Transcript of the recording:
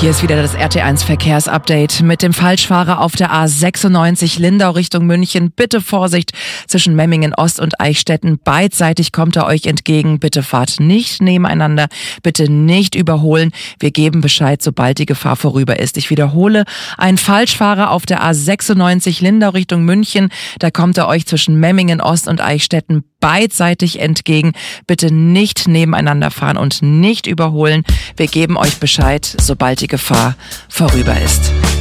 Hier ist wieder das RT1 Verkehrsupdate mit dem Falschfahrer auf der A96 Lindau Richtung München. Bitte Vorsicht zwischen Memmingen Ost und Eichstätten. Beidseitig kommt er euch entgegen. Bitte fahrt nicht nebeneinander. Bitte nicht überholen. Wir geben Bescheid, sobald die Gefahr vorüber ist. Ich wiederhole, ein Falschfahrer auf der A96 Lindau Richtung München. Da kommt er euch zwischen Memmingen Ost und Eichstätten beidseitig entgegen. Bitte nicht nebeneinander fahren und nicht überholen. Wir geben euch Bescheid, sobald die Gefahr vorüber ist.